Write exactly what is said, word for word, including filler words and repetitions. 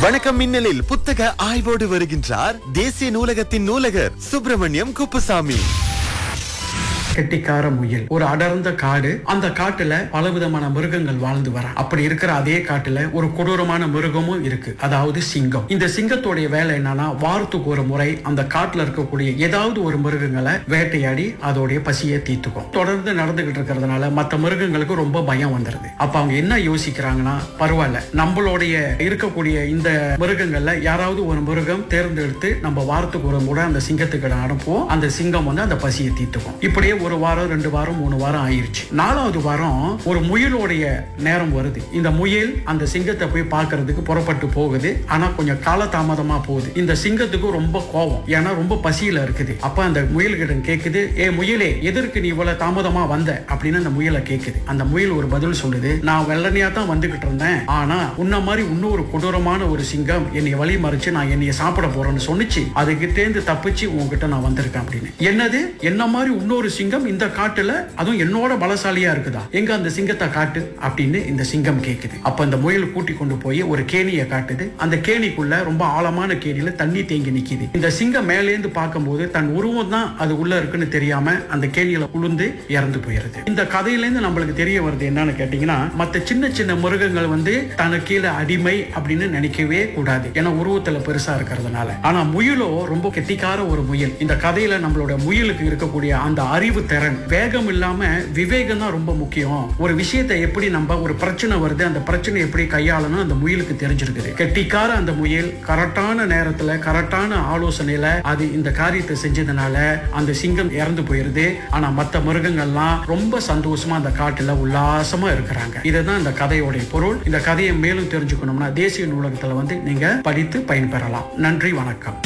வணக்கம் மின்னலில் புத்தக ஆய்வோடு வருகின்றார் தேசிய நூலகத்தின் நூலகர் சுப்பிரமணியம் குப்புசாமி. கெட்டிக்கார முயல் ஒரு அடர்ந்த காடு. அந்த காட்டுல பலவிதமான மிருகங்கள் வாழ்ந்து வர. அப்படி இருக்கிற அதே காட்டுல ஒரு கொடூரமான மிருகமும் இருக்கு, அதாவது சிங்கம். இந்த சிங்கத்தோடைய வேலை என்னன்னா, வாரத்துக்கு ஒரு முறை அந்த காட்டுல இருக்கக்கூடிய ஏதாவது ஒரு மிருகங்களை வேட்டையாடி அதோடைய பசியை தீர்த்துக்கும். தொடர்ந்து நடந்துகிட்டு இருக்கிறதுனால மற்ற மிருகங்களுக்கு ரொம்ப பயம் வந்துருது. அப்ப அவங்க என்ன யோசிக்கிறாங்கன்னா, பரவாயில்ல, நம்மளுடைய இருக்கக்கூடிய இந்த மிருகங்கள்ல யாராவது ஒரு மிருகம் தேர்ந்தெடுத்து நம்ம வாரத்துக்கு ஒரு முறை அந்த சிங்கத்துக்கு அனுப்புவோம். அந்த சிங்கம் வந்து அந்த பசியை தீர்த்துக்கும். இப்படியே ஒரு வாரம், ரெண்டு வாரம், மூணு வாரம் ஆயிருச்சு. நாலாவது வாரம் ஒரு முயலுடைய நேரம் வருது. இந்த முயல் அந்த சிங்கத்தை போய் பார்க்கறதுக்கு புறப்பட்டு போகுது. ஆனா கொஞ்சம் காலதாமதமா போகுது. இந்த சிங்கத்துக்கு ரொம்ப கோபம், ஏன்னா ரொம்ப பசியில இருக்குது. அப்ப அந்த முயல்கிட்ட கேக்குது, ஏ முயலே, எதற்கு நீ இவ்வளவு தாமதமா வந்த அப்படின்னு அந்த முயலை கேக்குது. அந்த முயல் ஒரு பதில் சொல்லுது, நான் வெள்ளனையா தான் வந்துகிட்டு இருந்தேன், ஆனா உன்ன மாதிரி இன்னொரு கொடூரமான ஒரு சிங்கம் என்னை வழி மறிச்சு நான் என்னைய சாப்பிட போறேன்னு சொன்னிச்சு. அதுகிட்டேந்து தப்பிச்சு உங்ககிட்ட நான் வந்திருக்கேன் அப்படின்னு. என்னது, என்ன மாதிரி இன்னொரு சிங்கம் இந்த காட்டுல, அதுவும் என்னோட பலசாலியா இருக்குதா? எங்க அந்த சிங்கத்தை காட்டு அப்படின்னு இந்த சிங்கம் கேக்குது. அப்ப அந்த முயல் கூட்டி கொண்டு போய் ஒரு கேணியை காட்டுது. அந்த கேணிக்குள்ள ரொம்ப ஆழமான கேணியில தண்ணி தேங்கி நிக்குது. இந்த சிங்கம் மேலேந்து பார்க்கும்போது தன் உருவம் தான் அது உள்ள இருக்குன்னு தெரியாம அந்த கேணியில உளுந்து இறந்து போயிருது. இந்த கதையில இருந்து நம்மளுக்கு தெரிய வருது என்னன்னு கேட்டீங்கன்னா, மத்த சின்ன சின்ன மிருகங்கள் வந்து தனக்கு கீழே அடிமை அப்படின்னு நினைக்கவே கூடாது, ஏன்னா உருவத்துல பெருசா இருக்கிறதுனால. ஆனா முயலோ ரொம்ப கெட்டிக்கார ஒரு முயல். இந்த கதையில நம்மளோட முயலுக்கு இருக்கக்கூடிய அந்த அறிவு திறன், வேகம் இல்லாம விவேகம் தான் ரொம்ப முக்கியம். ஒரு விஷயத்தை எப்படி நம்ம, ஒரு பிரச்சனை வருது, அந்த பிரச்சனை எப்படி கையாளணும் அந்த முயலுக்கு தெரிஞ்சிருக்குது. கெட்டிக்கார அந்த முயல் கரெக்டான நேரத்துல கரெக்டான ஆலோசனையில அது இந்த காரியத்தை செஞ்சதுனால அந்த சிங்கம் இறந்து போயிருது. ஆனா மற்ற மிருகங்கள்லாம் ரொம்ப சந்தோஷமா அந்த காட்டுல உல்லாசமா இருக்கிறாங்க. இதுதான் இந்த கதையோடைய பொருள். இந்த கதையை மேலும் தெரிஞ்சுக்கணும்னா தேசிய நூலகத்துல வந்து நீங்க படித்து பயன்பெறலாம். நன்றி, வணக்கம்.